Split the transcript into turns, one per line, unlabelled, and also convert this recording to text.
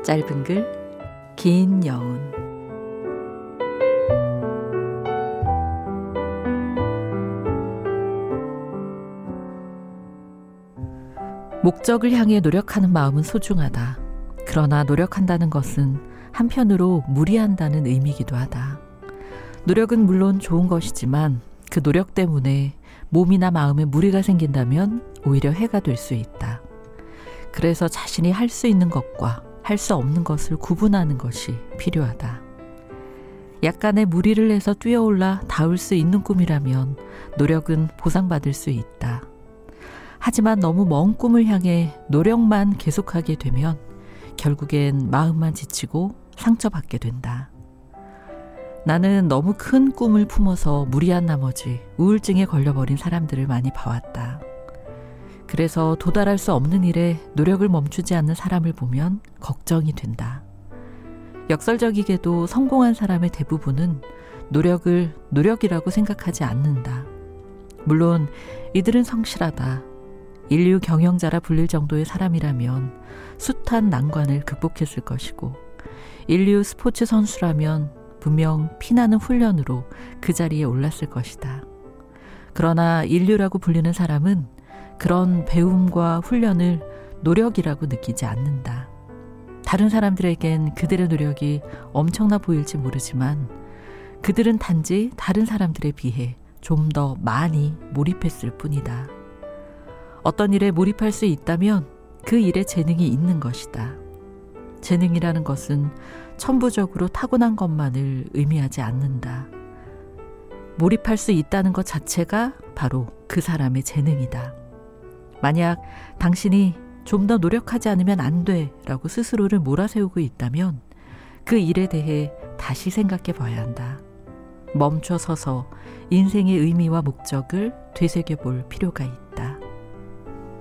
짧은 글, 긴 여운. 목적을 향해 노력하는 마음은 소중하다. 그러나 노력한다는 것은 한편으로 무리한다는 의미이기도 하다. 노력은 물론 좋은 것이지만 그 노력 때문에 몸이나 마음에 무리가 생긴다면 오히려 해가 될 수 있다. 그래서 자신이 할 수 있는 것과 할 수 없는 것을 구분하는 것이 필요하다. 약간의 무리를 해서 뛰어올라 닿을 수 있는 꿈이라면 노력은 보상받을 수 있다. 하지만 너무 먼 꿈을 향해 노력만 계속하게 되면 결국엔 마음만 지치고 상처받게 된다. 나는 너무 큰 꿈을 품어서 무리한 나머지 우울증에 걸려버린 사람들을 많이 봐왔다. 그래서 도달할 수 없는 일에 노력을 멈추지 않는 사람을 보면 걱정이 된다. 역설적이게도 성공한 사람의 대부분은 노력을 노력이라고 생각하지 않는다. 물론 이들은 성실하다. 인류 경영자라 불릴 정도의 사람이라면 숱한 난관을 극복했을 것이고, 인류 스포츠 선수라면 분명 피나는 훈련으로 그 자리에 올랐을 것이다. 그러나 인류라고 불리는 사람은 그런 배움과 훈련을 노력이라고 느끼지 않는다. 다른 사람들에겐 그들의 노력이 엄청나 보일지 모르지만 그들은 단지 다른 사람들에 비해 좀 더 많이 몰입했을 뿐이다. 어떤 일에 몰입할 수 있다면 그 일에 재능이 있는 것이다. 재능이라는 것은 천부적으로 타고난 것만을 의미하지 않는다. 몰입할 수 있다는 것 자체가 바로 그 사람의 재능이다. 만약 당신이 좀 더 노력하지 않으면 안 돼 라고 스스로를 몰아세우고 있다면 그 일에 대해 다시 생각해 봐야 한다. 멈춰 서서 인생의 의미와 목적을 되새겨 볼 필요가 있다.